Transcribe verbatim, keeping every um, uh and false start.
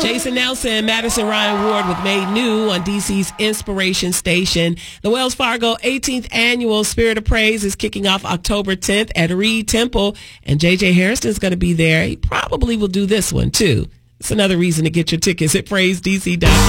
Jason Nelson, Madison Ryan Ward with Made New on D C's Inspiration Station. The Wells Fargo eighteenth Annual Spirit of Praise is kicking off October tenth at Reed Temple, and J J Harrison is going to be there. He probably will do this one, too. It's another reason to get your tickets at praise d c dot com.